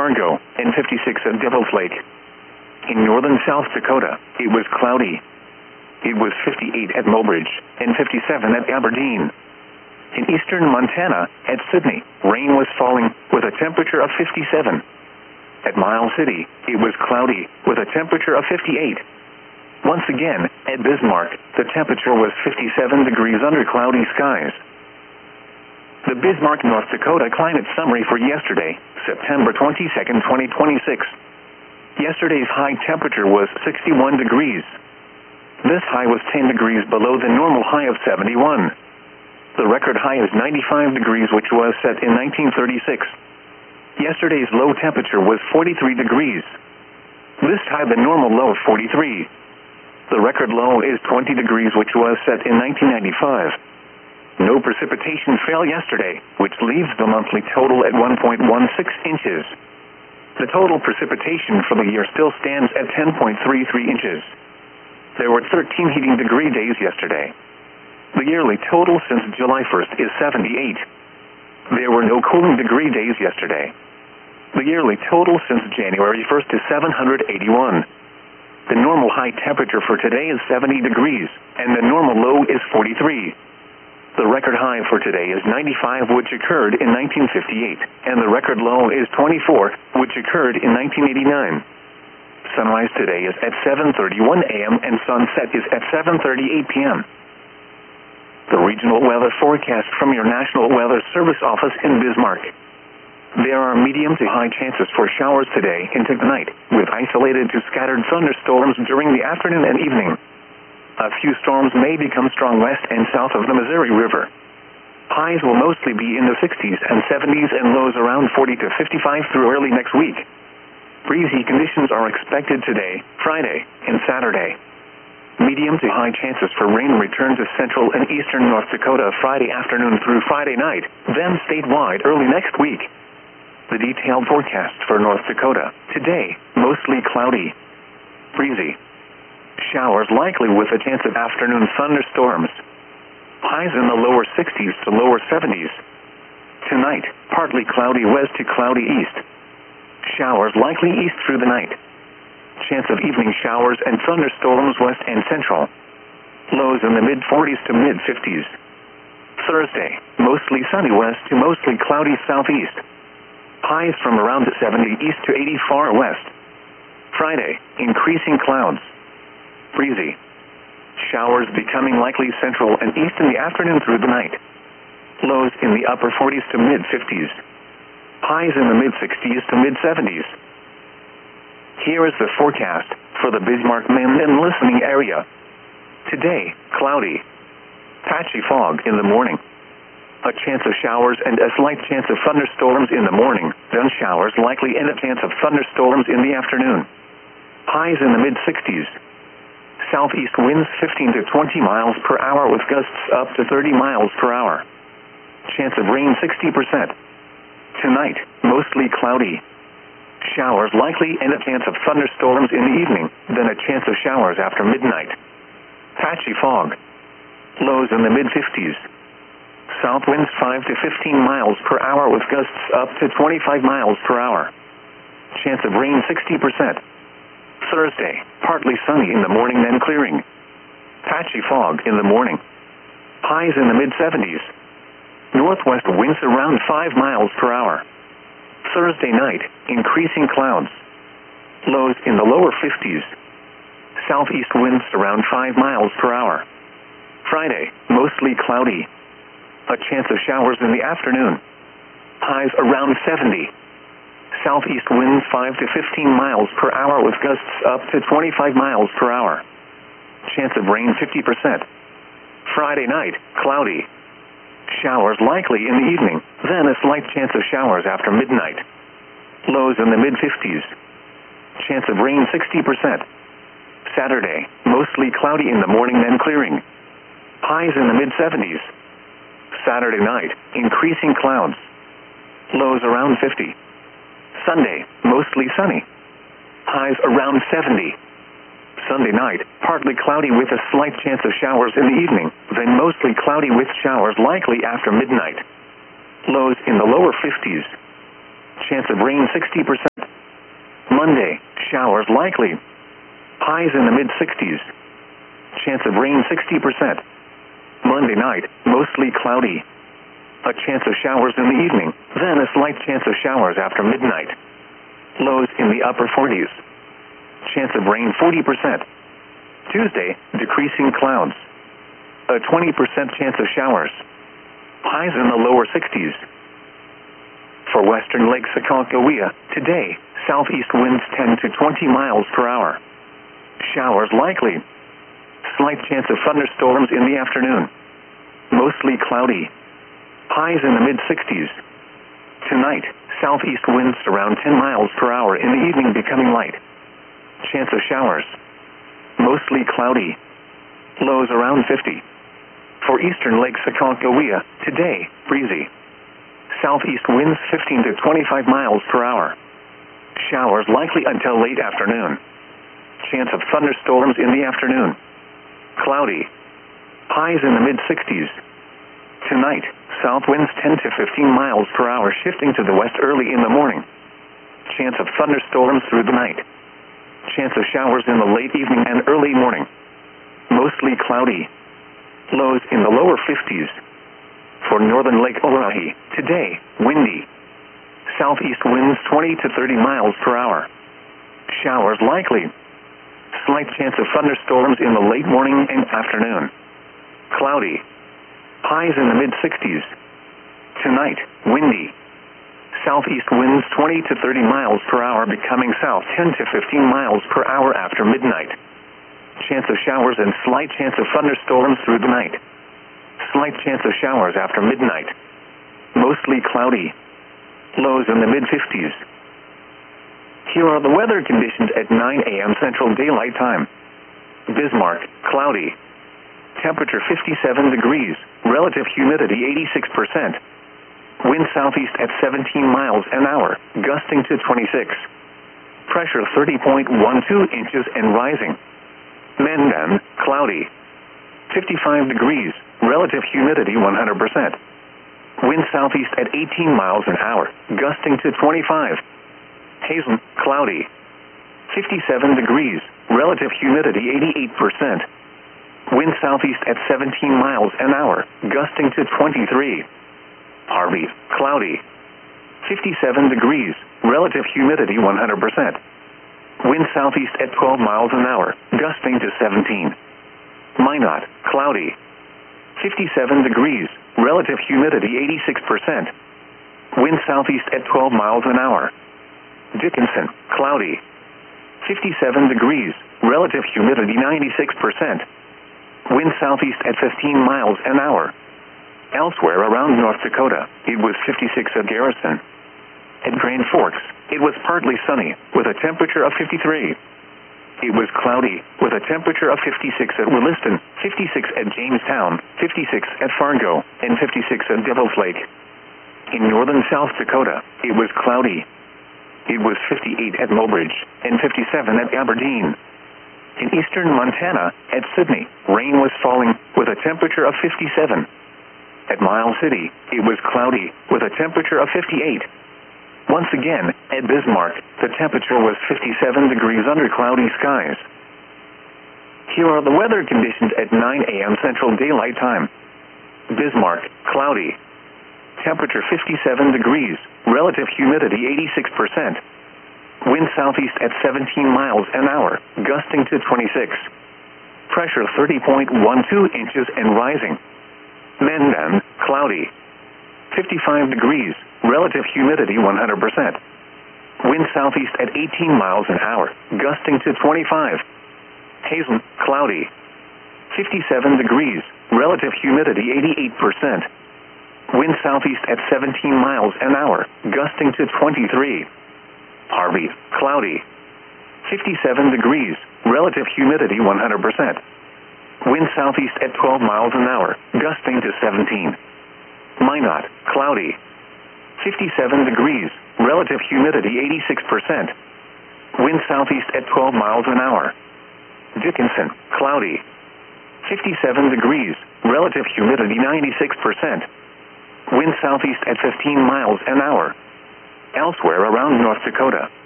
Fargo, and 56 at Devil's Lake. In northern South Dakota, it was cloudy. It was 58 at Mobridge, and 57 at Aberdeen. In eastern Montana, at Sydney, rain was falling, with a temperature of 57. At Miles City, it was cloudy, with a temperature of 58. Once again, at Bismarck, the temperature was 57 degrees under cloudy skies. The Bismarck, North Dakota climate summary for yesterday, September 22, 2026. Yesterday's high temperature was 61 degrees. This high was 10 degrees below the normal high of 71. The record high is 95 degrees, which was set in 1936. Yesterday's low temperature was 43 degrees. This tied the normal low of 43. The record low is 20 degrees, which was set in 1995. No precipitation fell yesterday, which leaves the monthly total at 1.16 inches. The total precipitation for the year still stands at 10.33 inches. There were 13 heating degree days yesterday. The yearly total since July 1st is 78. There were no cooling degree days yesterday. The yearly total since January 1st is 781. The normal high temperature for today is 70 degrees, and the normal low is 43. The record high for today is 95, which occurred in 1958, and the record low is 24, which occurred in 1989. Sunrise today is at 7:31 a.m. and sunset is at 7:38 p.m. The regional weather forecast from your National Weather Service office in Bismarck. There are medium to high chances for showers today into the night, with isolated to scattered thunderstorms during the afternoon and evening. A few storms may become strong west and south of the Missouri River. Highs will mostly be in the 60s and 70s and lows around 40 to 55 through early next week. Breezy conditions are expected today, Friday, and Saturday. Medium to high chances for rain return to central and eastern North Dakota Friday afternoon through Friday night, then statewide early next week. The detailed forecast for North Dakota. Today, mostly cloudy. Breezy. Showers likely with a chance of afternoon thunderstorms. Highs in the lower 60s to lower 70s. Tonight, partly cloudy west to cloudy east. Showers likely east through the night. Chance of evening showers and thunderstorms west and central. Lows in the mid-40s to mid-50s. Thursday, mostly sunny west to mostly cloudy southeast. Highs from around 70 east to 80 far west. Friday, increasing clouds. Breezy. Showers becoming likely central and east in the afternoon through the night. Lows in the upper 40s to mid-50s. Highs in the mid-60s to mid-70s. Here is the forecast for the Bismarck, Maine and listening area. Today, cloudy. Patchy fog in the morning. A chance of showers and a slight chance of thunderstorms in the morning, then showers likely and a chance of thunderstorms in the afternoon. Highs in the mid-60s. Southeast winds 15 to 20 miles per hour with gusts up to 30 miles per hour. Chance of rain 60%. Tonight, mostly cloudy. Showers likely and a chance of thunderstorms in the evening, then a chance of showers after midnight. Patchy fog. Lows in the mid-50s. South winds 5 to 15 miles per hour with gusts up to 25 miles per hour. Chance of rain 60%. Thursday, partly sunny in the morning then clearing. Patchy fog in the morning. Highs in the mid-70s. Northwest winds around 5 miles per hour. Thursday night, increasing clouds. Lows in the lower 50s. Southeast winds around 5 miles per hour. Friday, mostly cloudy. A chance of showers in the afternoon. Highs around 70. Southeast winds 5 to 15 miles per hour with gusts up to 25 miles per hour. Chance of rain 50%. Friday night, cloudy. Showers likely in the evening, then a slight chance of showers after midnight. Lows in the mid-50s. Chance of rain 60%. Saturday, mostly cloudy in the morning then clearing. Highs in the mid-70s. Saturday night, increasing clouds. Lows around 50. Sunday, mostly sunny. Highs around 70. Sunday night, partly cloudy with a slight chance of showers in the evening, then mostly cloudy with showers likely after midnight. Lows in the lower 50s. Chance of rain 60%. Monday, showers likely. Highs in the mid-60s. Chance of rain 60%. Monday night, mostly cloudy. A chance of showers in the evening, then a slight chance of showers after midnight. Lows in the upper 40s. Chance of rain 40%. Tuesday, decreasing clouds. A 20% chance of showers. Highs in the lower 60s. For western Lake Sakakawea, today, southeast winds 10 to 20 miles per hour. Showers likely. Slight chance of thunderstorms in the afternoon. Mostly cloudy. Highs in the mid-60s. Tonight, southeast winds around 10 miles per hour, in the evening becoming light. Chance of showers. Mostly cloudy. Lows around 50. For eastern Lake Sakakawea, today, breezy. Southeast winds 15 to 25 miles per hour. Showers likely until late afternoon. Chance of thunderstorms in the afternoon. Cloudy. Highs in the mid-60s. Tonight, south winds 10 to 15 miles per hour, shifting to the west early in the morning. Chance of thunderstorms through the night. Chance of showers in the late evening and early morning. Mostly cloudy. Lows in the lower 50s. For northern Lake Orohi, today, windy. Southeast winds 20 to 30 miles per hour. Showers likely. Slight chance of thunderstorms in the late morning and afternoon. Cloudy. Highs in the mid-60s. Tonight, windy. Southeast winds 20 to 30 miles per hour, becoming south 10 to 15 miles per hour after midnight. Chance of showers and slight chance of thunderstorms through the night. Slight chance of showers after midnight. Mostly cloudy. Lows in the mid-50s. Here are the weather conditions at 9 a.m. Central Daylight Time. Bismarck, cloudy. Temperature 57 degrees. Relative humidity 86%. Wind southeast at 17 miles an hour, gusting to 26. Pressure 30.12 inches and rising. Mendan, cloudy. 55 degrees. Relative humidity 100%. Wind southeast at 18 miles an hour, gusting to 25. Hazen, cloudy. 57 degrees. Relative humidity 88%. Wind southeast at 17 miles an hour, gusting to 23. Harvey, cloudy. 57 degrees. Relative humidity 100%. Wind southeast at 12 miles an hour, gusting to 17. Minot, cloudy. 57 degrees. Relative humidity 86%. Wind southeast at 12 miles an hour. Dickinson, cloudy. 57 degrees. Relative humidity 96%. Wind southeast at 15 miles an hour. Elsewhere around North Dakota, it was 56 at Garrison. At Grand Forks, it was partly sunny, with a temperature of 53. It was cloudy, with a temperature of 56 at Williston, 56 at Jamestown, 56 at Fargo, and 56 at Devil's Lake. In northern South Dakota, it was cloudy. It was 58 at Mobridge, and 57 at Aberdeen. In eastern Montana, at Sydney, rain was falling, with a temperature of 57. At Miles City, it was cloudy, with a temperature of 58. Once again, at Bismarck, the temperature was 57 degrees under cloudy skies. Here are the weather conditions at 9 a.m. Central Daylight Time. Bismarck, cloudy. Temperature 57 degrees. Relative humidity 86%. Wind southeast at 17 miles an hour, gusting to 26. Pressure 30.12 inches and rising. Mendan, cloudy. 55 degrees. Relative humidity 100%. Wind southeast at 18 miles an hour, gusting to 25. Hazen, cloudy. 57 degrees. Relative humidity 88%. Wind southeast at 17 miles an hour, gusting to 23. Harvey, cloudy. 57 degrees. Relative humidity 100%. Wind southeast at 12 miles an hour, gusting to 17. Minot, cloudy. 57 degrees. Relative humidity 86%. Wind southeast at 12 miles an hour. Dickinson, cloudy. 57 degrees. Relative humidity 96%. Wind southeast at 15 miles an hour. Elsewhere around North Dakota,